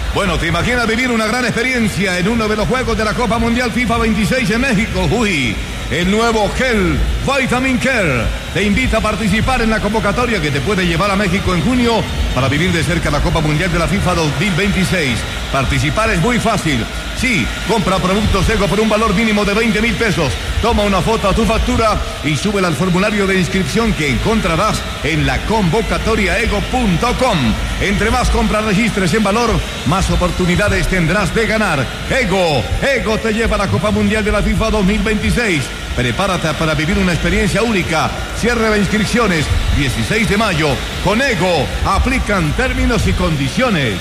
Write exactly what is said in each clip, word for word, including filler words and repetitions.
Bueno, ¿te imaginas vivir una gran experiencia en uno de los Juegos de la Copa Mundial FIFA veintiséis en México? Uy, el nuevo Gel Vitamin Care te invita a participar en la convocatoria que te puede llevar a México en junio para vivir de cerca la Copa Mundial de la FIFA dos mil veintiséis. Participar es muy fácil. Sí, compra productos Ego por un valor mínimo de veinte mil pesos. Toma una foto a tu factura y súbela al formulario de inscripción que encontrarás en la convocatoria ego punto com. Entre más compras registres en valor, más oportunidades tendrás de ganar. Ego, Ego te lleva a la Copa Mundial de la FIFA dos mil veintiséis. Prepárate para vivir una experiencia única. Cierre de inscripciones dieciséis de mayo. Con Ego, aplican términos y condiciones.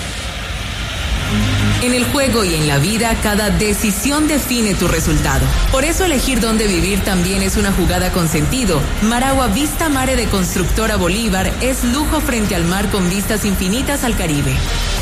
En el juego y en la vida, cada decisión define tu resultado. Por eso elegir dónde vivir también es una jugada con sentido. Maragua Vista Mare de Constructora Bolívar es lujo frente al mar con vistas infinitas al Caribe.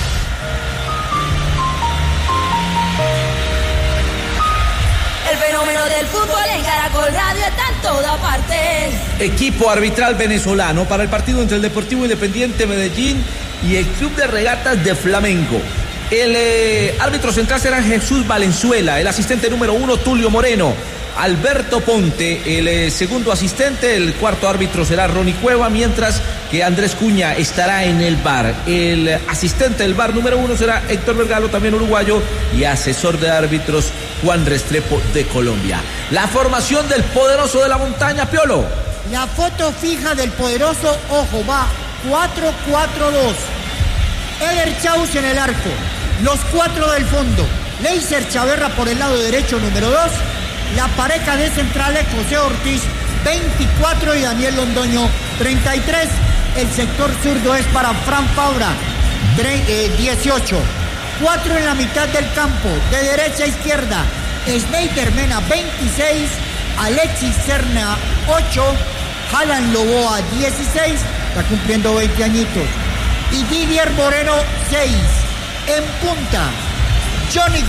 El fenómeno del fútbol en Caracol Radio está en toda parte. Equipo arbitral venezolano para el partido entre el Deportivo Independiente Medellín y el Club de Regatas de Flamengo. El eh, árbitro central será Jesús Valenzuela, el asistente número uno Tulio Moreno, Alberto Ponte, el eh, segundo asistente, el cuarto árbitro será Ronnie Cueva, mientras que Andrés Cuña estará en el V A R. El asistente del V A R número uno será Héctor Vergalo, también uruguayo, y asesor de árbitros Juan Restrepo de Colombia. La formación del poderoso de la montaña, Piolo. La foto fija del poderoso, ojo, va cuatro cuatro dos. Eder Chaus en el arco. Los cuatro del fondo. Leiser Chaverra por el lado derecho, número dos. La pareja de centrales, José Ortiz, veinticuatro, y Daniel Londoño, treinta y tres. El sector zurdo es para Fran Fabra, dieciocho. Cuatro en la mitad del campo, de derecha a izquierda. Sneider Mena, veintiséis. Alexis Serna, ocho. Alan Loboa, dieciséis. Está cumpliendo veinte añitos. Y Didier Moreno, seis. En punta, Johnny